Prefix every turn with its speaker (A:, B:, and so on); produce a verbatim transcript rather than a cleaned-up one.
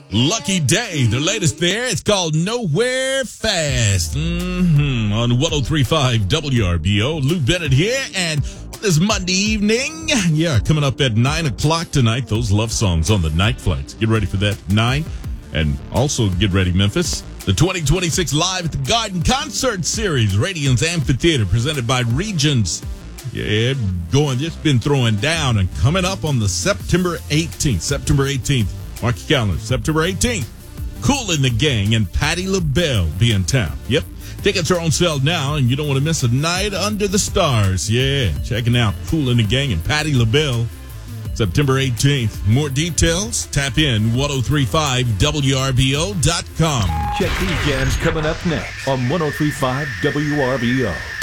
A: Lucky Day, the latest there. It's called Nowhere Fast. Mm-hmm. On one oh three point five W R B O. Lou Bennett here, and this Monday evening, yeah, coming up at nine o'clock tonight, those love songs on the night flights. Get ready for that, nine. And also get ready, Memphis. The twenty twenty-six Live at the Garden Concert Series, Radiance Amphitheater, presented by Regions. Yeah, going, it's been throwing down and coming up on the September eighteenth. September eighteenth. Mark your calendar. September eighteenth. Kool and the Gang and Patti LaBelle be in town. Yep. Tickets are on sale now, and you don't want to miss a night under the stars. Yeah. Checking out Kool and the Gang and Patti LaBelle. September eighteenth. More details? Tap in ten thirty-five W R B O dot com.
B: Check these jams coming up next on ten thirty-five W R B O.